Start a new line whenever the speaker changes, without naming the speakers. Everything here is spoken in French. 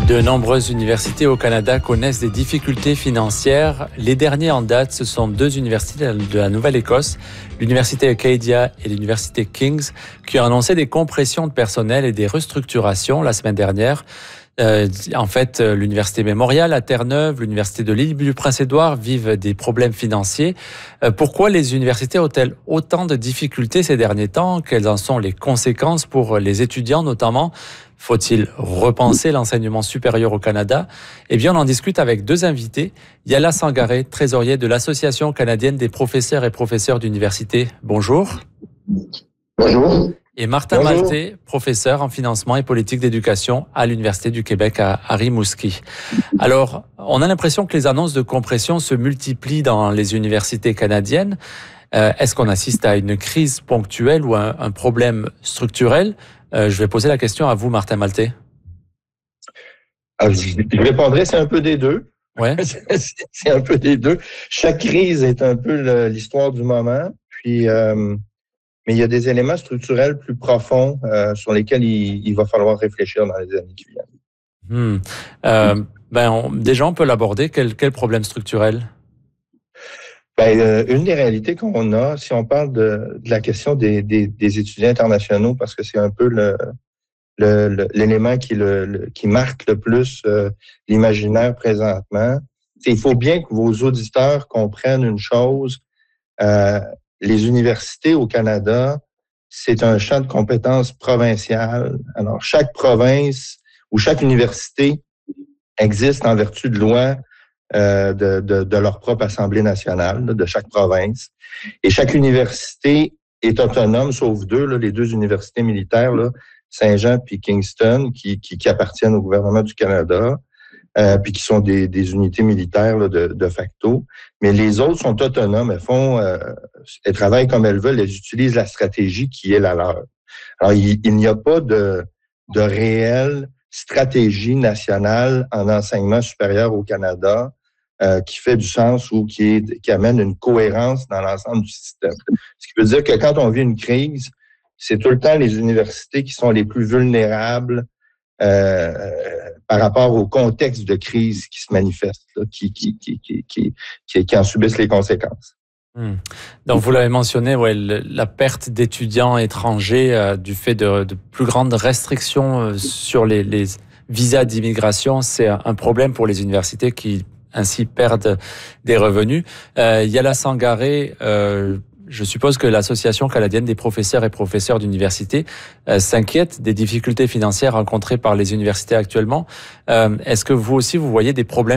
De nombreuses universités au Canada connaissent des difficultés financières. Les derniers en date, ce sont deux universités de la Nouvelle-Écosse, l'Université Acadia et l'Université King's, qui ont annoncé des compressions de personnel et des restructurations la semaine dernière. L'Université Mémorial à Terre-Neuve, l'Université de l'Île-du-Prince-Édouard vivent des problèmes financiers. Pourquoi les universités ont-elles autant de difficultés ces derniers temps? Quelles en sont les conséquences pour les étudiants notamment? Faut-il repenser l'enseignement supérieur au Canada? Eh bien, on en discute avec deux invités. Yala Sangaré, trésorier de l'Association canadienne des professeurs et professeurs d'université. Bonjour.
Bonjour.
Et Martin Maltais, professeur en financement et politique d'éducation à l'Université du Québec à Rimouski. Alors, on a l'impression que les annonces de compression se multiplient dans les universités canadiennes. Est-ce qu'on assiste à une crise ponctuelle ou un problème structurel? Je vais poser la question à vous, Martin Maltais.
Je répondrai, c'est un peu des deux.
Ouais.
C'est un peu des deux. Chaque crise est un peu l'histoire du moment. Puis, mais il y a des éléments structurels plus profonds sur lesquels il va falloir réfléchir dans les années qui viennent.
Déjà, on peut l'aborder. Quel problème structurel?
Une des réalités qu'on a, si on parle de la question des étudiants internationaux, parce que c'est un peu l'élément qui marque le plus l'imaginaire présentement, il faut bien que vos auditeurs comprennent une chose. Les universités au Canada, c'est un champ de compétences provincial. Alors, chaque province ou chaque université existe en vertu de loi de leur propre Assemblée nationale, de chaque province. Et chaque université est autonome, sauf deux, les deux universités militaires, Saint-Jean puis Kingston, qui appartiennent au gouvernement du Canada, puis qui sont des unités militaires de facto. Mais les autres sont autonomes. Elles travaillent comme elles veulent. Elles utilisent la stratégie qui est la leur. Alors, il n'y a pas de réelle stratégie nationale en enseignement supérieur au Canada qui fait du sens ou qui amène une cohérence dans l'ensemble du système. Ce qui veut dire que quand on vit une crise, c'est tout le temps les universités qui sont les plus vulnérables par rapport au contexte de crise qui se manifeste, qui en subissent les conséquences.
Donc, vous l'avez mentionné, la perte d'étudiants étrangers du fait de plus grandes restrictions sur les visas d'immigration, c'est un problème pour les universités qui ainsi perdent des revenus. Yala Sangaré, je suppose que l'Association canadienne des professeurs et professeurs d'université s'inquiète des difficultés financières rencontrées par les universités actuellement. Est-ce que vous aussi, vous voyez des problèmes